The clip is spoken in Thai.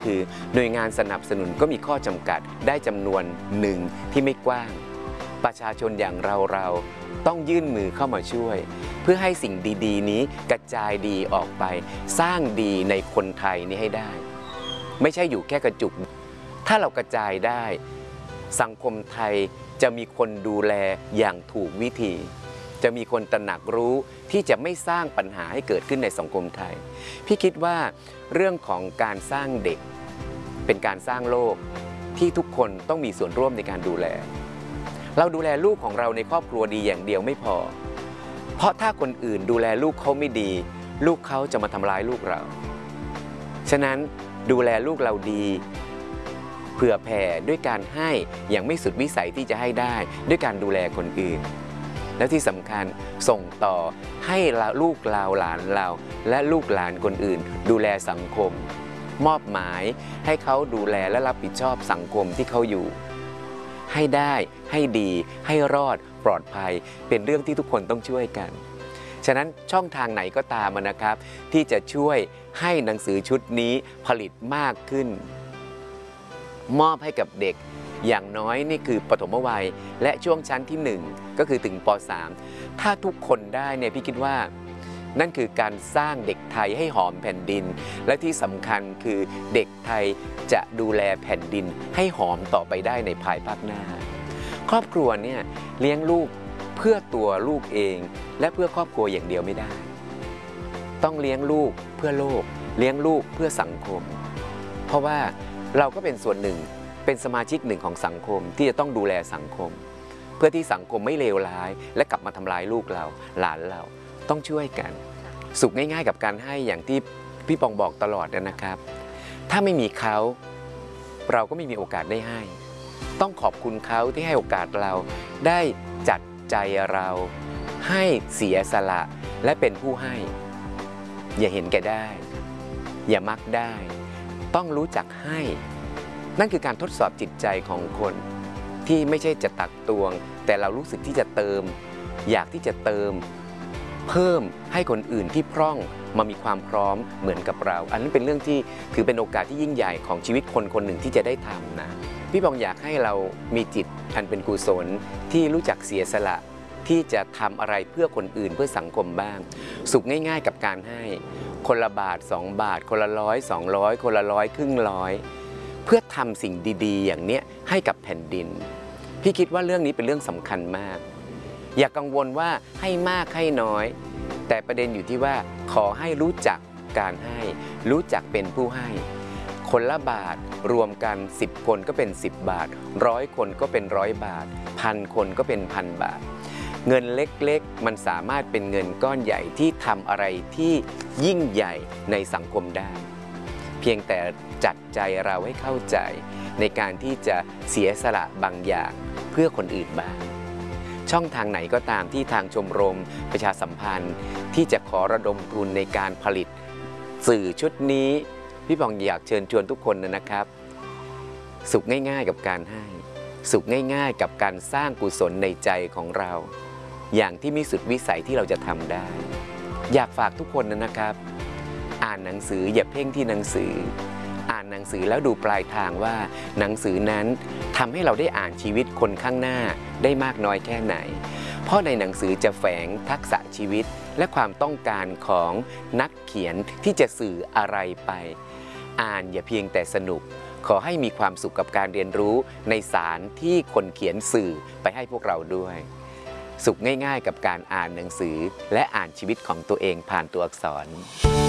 คือหน่วยงานสนับสนุนก็มีข้อจำกัดได้จำนวนหนึ่งที่ไม่กว้างประชาชนอย่างเราต้องยื่นมือเข้ามาช่วยเพื่อให้สิ่งดีๆนี้กระจายดีออกไปสร้างดีในคนไทยนี้ให้ได้ไม่ใช่อยู่แค่กระจุกถ้าเรากระจายได้สังคมไทยจะมีคนดูแลอย่างถูกวิธีจะมีคนตระหนักรู้ที่จะไม่สร้างปัญหาให้เกิดขึ้นในสังคมไทยพี่คิดว่าเรื่องของการสร้างเด็กเป็นการสร้างโลกที่ทุกคนต้องมีส่วนร่วมในการดูแลเราดูแลลูกของเราในครอบครัวดีอย่างเดียวไม่พอเพราะถ้าคนอื่นดูแลลูกเขาไม่ดีลูกเขาจะมาทำร้ายลูกเราฉะนั้นดูแลลูกเราดีเผื่อแผ่ด้วยการให้อย่างไม่สุดวิสัยที่จะให้ได้ด้วยการดูแลคนอื่นแล้วที่สำคัญส่งต่อให้ลูกเราหลานเราและลูกหลานคนอื่นดูแลสังคมมอบหมายให้เขาดูแลและรับผิดชอบสังคมที่เขาอยู่ให้ได้ให้ดีให้รอดปลอดภัยเป็นเรื่องที่ทุกคนต้องช่วยกันฉะนั้นช่องทางไหนก็ตามนะครับที่จะช่วยให้หนังสือชุดนี้ผลิตมากขึ้นมอบให้กับเด็กอย่างน้อยนี่คือปฐมวัยและช่วงชั้นที่1ก็คือถึงป.3 ถ้าทุกคนได้เนี่ยพี่คิดว่านั่นคือการสร้างเด็กไทยให้หอมแผ่นดินและที่สำคัญคือเด็กไทยจะดูแลแผ่นดินให้หอมต่อไปได้ในภายภาคหน้าครอบครัวเนี่ยเลี้ยงลูกเพื่อตัวลูกเองและเพื่อครอบครัวอย่างเดียวไม่ได้ต้องเลี้ยงลูกเพื่อโลกเลี้ยงลูกเพื่อสังคมเพราะว่าเราก็เป็นส่วนหนึ่งเป็นสมาชิกหนึ่งของสังคมที่จะต้องดูแลสังคมเพื่อที่สังคมไม่เลวร้ายและกลับมาทำร้ายลูกเราหลานเราต้องช่วยกันสุขง่ายๆกับการให้อย่างที่พี่ปองบอกตลอดนะครับถ้าไม่มีเขาเราก็ไม่มีโอกาสได้ให้ต้องขอบคุณเขาที่ให้โอกาสเราได้จัดใจเราให้เสียสละและเป็นผู้ให้อย่าเห็นแก่ได้อย่ามักได้ต้องรู้จักให้นั่นคือการทดสอบจิตใจของคนที่ไม่ใช่จะตักตวงแต่เรารู้สึกที่จะเติมอยากที่จะเติมเพิ่มให้คนอื่นที่พร่องมามีความพร้อมเหมือนกับเราอันนั้นเป็นเรื่องที่ถือเป็นโอกาสที่ยิ่งใหญ่ของชีวิตคนคนหนึ่งที่จะได้ทำนะพี่บองอยากให้เรามีจิตอันเป็นกุศลที่รู้จักเสียสละที่จะทำอะไรเพื่อคนอื่นเพื่อสังคมบ้างสุขง่ายๆกับการให้คนละบาท2 บาทคนละ100 200คนละ100ครึ่งร้อยเพื่อทำสิ่งดีๆอย่างเนี้ยให้กับแผ่นดินพี่คิดว่าเรื่องนี้เป็นเรื่องสำคัญมากอย่ากังวลว่าให้มากให้น้อยแต่ประเด็นอยู่ที่ว่าขอให้รู้จักการให้รู้จักเป็นผู้ให้คนละบาทรวมกัน10 คนก็เป็น10 บาท100 คนก็เป็น100 บาท1,000 คนก็เป็น1,000 บาทเงินเล็กๆมันสามารถเป็นเงินก้อนใหญ่ที่ทำอะไรที่ยิ่งใหญ่ในสังคมได้เพียงแต่จัดใจเราให้เข้าใจในการที่จะเสียสละบางอย่างเพื่อคนอื่นบ้างช่องทางไหนก็ตามที่ทางชมรมประชาสัมพันธ์ที่จะขอระดมทุนในการผลิตสื่อชุดนี้พี่ปองอยากเชิญชวนทุกคนนะครับสุขง่ายๆกับการให้สุขง่ายๆกับการสร้างกุศลในใจของเราอย่างที่มีสุดวิสัยที่เราจะทำได้อยากฝากทุกคนนะครับอ่านหนังสืออย่าเพ่งที่หนังสืออ่านหนังสือแล้วดูปลายทางว่าหนังสือนั้นทำให้เราได้อ่านชีวิตคนข้างหน้าได้มากน้อยแค่ไหนเพราะในหนังสือจะแฝงทักษะชีวิตและความต้องการของนักเขียนที่จะสื่ออะไรไปอ่านอย่าเพียงแต่สนุกขอให้มีความสุขกับการเรียนรู้ในสารที่คนเขียนสื่อไปให้พวกเราด้วยสุขง่ายๆกับการอ่านหนังสือและอ่านชีวิตของตัวเองผ่านตัวอักษร